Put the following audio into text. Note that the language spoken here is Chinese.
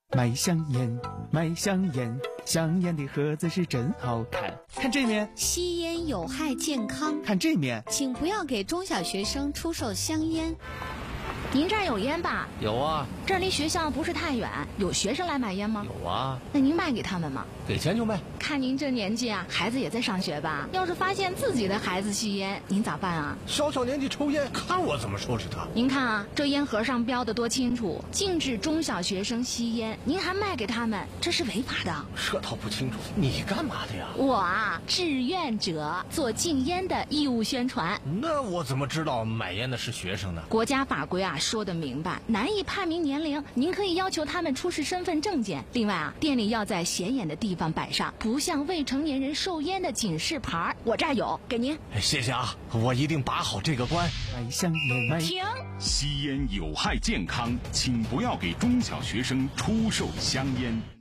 卖香烟，卖香烟，香烟的盒子是真好看。看这面， 吸烟有害健康。 看这面， 请不要给中小学生出售香烟。 您这儿有烟吧？ 有啊。 这儿离学校不是太远，有学生来买烟吗？ 有啊。 那您卖给他们吗？ 给钱就卖。 看您这年纪啊，孩子也在上学吧？要是发现自己的孩子吸烟，您咋办啊？ 小年纪抽烟，看我怎么收拾他。 您看啊，这烟盒上标的多清楚，禁止中小学生吸烟，您还卖给他们，这是违法的。 这倒不清楚，你干嘛的呀？ 我啊，志愿者，做禁烟的义务宣传。 那我怎么知道买烟的是学生呢？ 国家法规啊说得明白，难以判明年龄，您可以要求他们出示身份证件。另外啊，店里要在显眼的地方摆上不向未成年人售烟的警示牌，我这儿有，给您。 谢谢啊，我一定把好这个关。 卖香烟，卖停！ 吸烟有害健康，请不要给中小学生出售香烟。